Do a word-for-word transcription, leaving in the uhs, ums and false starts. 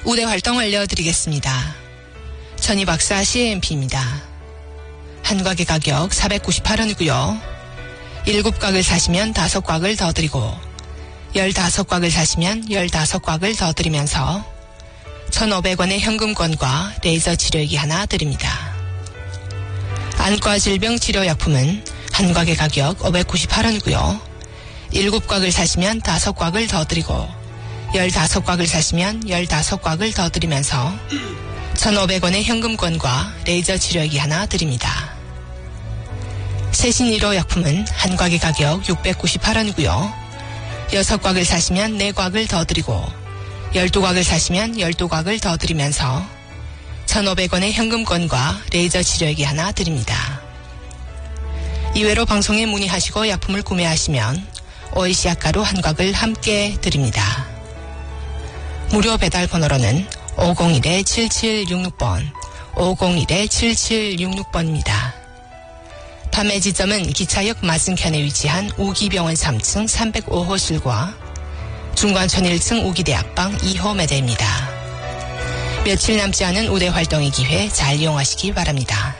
우대 활동 알려드리겠습니다. 전희박사 씨엠피입니다. 한 곽의 가격 사백구십팔 원이고요. 일곱 곽을 사시면 다섯 곽을 더 드리고 열다섯 곽을 사시면 열다섯 곽을 더 드리면서 천오백 원의 현금권과 레이저 치료기 하나 드립니다. 안과 질병 치료약품은 한 곽의 가격 오백구십팔 원이고요. 일곱 곽을 사시면 다섯 곽을 더 드리고 열다섯 곽을 사시면 열다섯 곽을 더 드리면서 천오백 원의 현금권과 레이저 치료기 하나 드립니다. 세신 일 호 약품은 한 곽의 가격 육백구십팔 원이고요. 여섯 곽을 사시면 네 곽을 더 드리고 열두 곽을 사시면 열두 곽을 더 드리면서 천오백 원의 현금권과 레이저 치료기 하나 드립니다. 이외로 방송에 문의하시고 약품을 구매하시면 오이시 약가루 한 곽을 함께 드립니다. 무료 배달 번호로는 오공일 칠칠육육 번, 오공일 칠칠육육 번입니다. 판매 지점은 기차역 맞은편에 위치한 우기병원 삼 층 삼백오 호실과 중관촌 일 층 우기대학방 이 호 매대입니다. 며칠 남지 않은 우대 활동의 기회 잘 이용하시기 바랍니다.